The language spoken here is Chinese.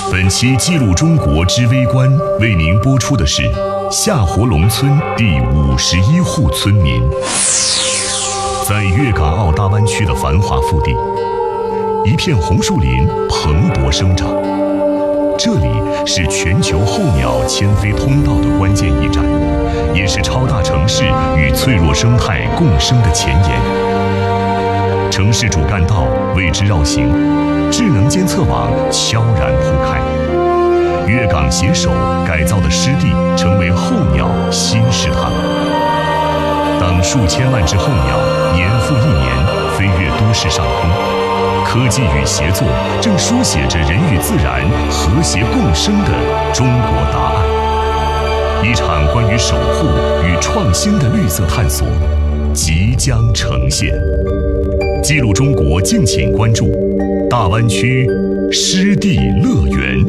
本期记录中国之微观为您播出的是夏活龙村第51户村民。在粤港澳大湾区的繁华腹地，一片红树林蓬勃生长，这里是全球候鸟迁飞通道的关键驿站，也是超大城市与脆弱生态共生的前沿。城市主干道为之绕行，智能监测网悄然铺开，粤港携手改造的湿地成为候鸟新食堂。当数千万只候鸟年复一年飞越都市上空，科技与协作正书写着人与自然和谐共生的中国答案。一场关于守护与创新的绿色探索即将呈现。记录中国，敬请关注大湾区湿地乐园。